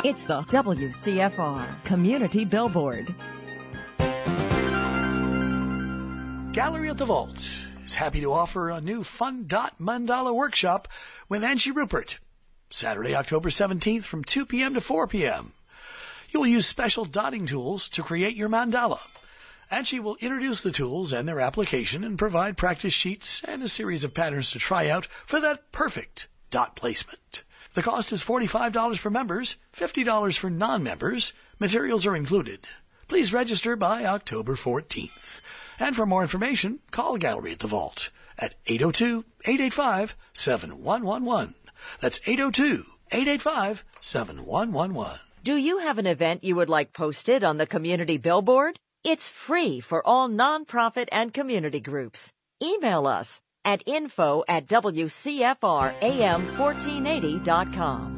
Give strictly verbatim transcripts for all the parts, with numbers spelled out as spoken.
It's the W C F R Community Billboard. Gallery at the Vault is happy to offer a new Fun Dot Mandala workshop with Angie Rupert, Saturday, October seventeenth from two p.m. to four p.m. You'll use special dotting tools to create your mandala. Angie will introduce the tools and their application and provide practice sheets and a series of patterns to try out for that perfect dot placement. The cost is forty-five dollars for members, fifty dollars for non-members. Materials are included. Please register by October fourteenth. And for more information, call Gallery at the Vault at eight oh two, eight eight five, seven one one one. That's eight oh two, eight eight five, seven one one one. Do you have an event you would like posted on the Community Billboard? It's free for all nonprofit and community groups. Email us at info at W C F R A M fourteen eighty dot com.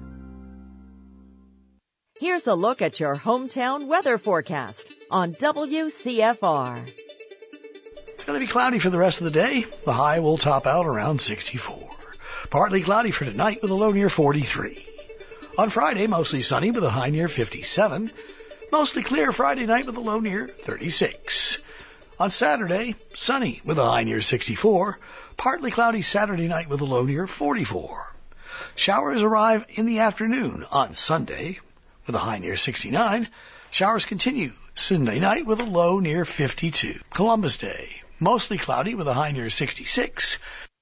Here's a look at your hometown weather forecast on W C F R. It's going to be cloudy for the rest of the day. The high will top out around sixty-four. Partly cloudy for tonight with a low near forty-three. On Friday, mostly sunny with a high near fifty-seven. Mostly clear Friday night with a low near thirty-six. On Saturday, sunny with a high near sixty-four. Partly cloudy Saturday night with a low near forty-four. Showers arrive in the afternoon on Sunday with a high near sixty-nine. Showers continue Sunday night with a low near fifty-two. Columbus Day, mostly cloudy with a high near sixty-six.